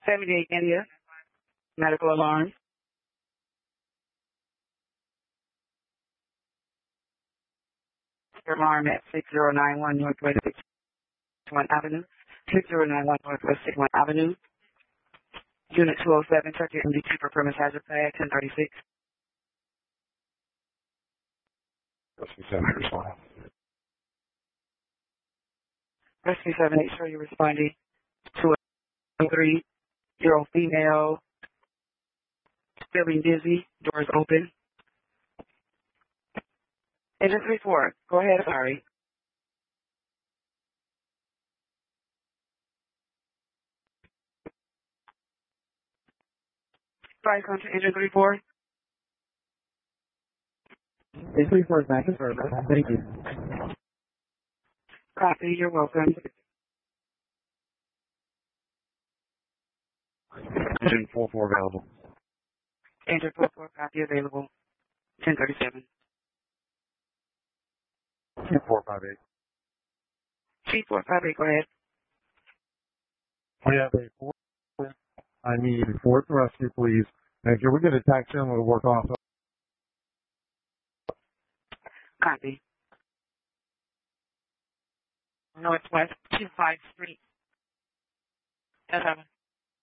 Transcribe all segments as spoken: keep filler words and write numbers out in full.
seventy-eight India, medical alarm. Alarm at six zero nine one Northwest sixty-one Avenue, six zero nine one Northwest sixty-one Avenue, Unit two oh seven, check your M D T for premise hazard flag, ten thirty-six. Rescue seven eight, responding. Rescue seven eight, sure you're responding to a three-year-old female, feeling dizzy, doors open. Engine three four, go ahead, sorry. Sorry, come to engine three four. Engine three four is back in service. Thank you. Copy, you're welcome. Engine four four available. Engine four four, copy available, ten thirty-seven. Two four five eight. three four five eight, go ahead. We have a four. I need fourth rescue, please. And can we get a taxi in to work off? Copy. Northwest two five Street. eleven.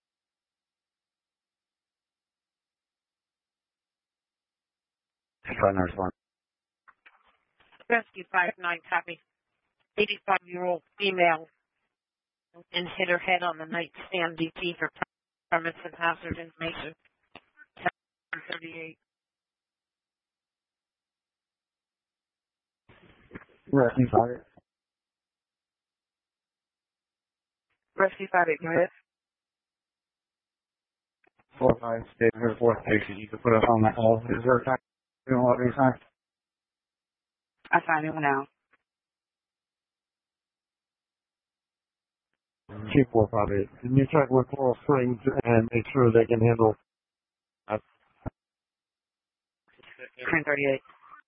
Trying to respond. Rescue five nine, copy. eighty-five-year-old female and hit her head on the nightstand. D T for premise and hazard information. ten thirty-eight. Rescue five eight. Rescue five eight, go ahead. four five, stay here, fourth station. You can put us on that call. Is there a time? You don't want any time? I sign in now. Two four five eight. Can you check with Coral Springs and make sure they can handle uh, ten thirty-eight.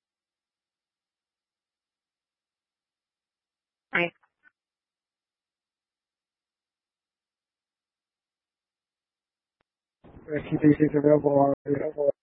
Right. Rescue D C is available.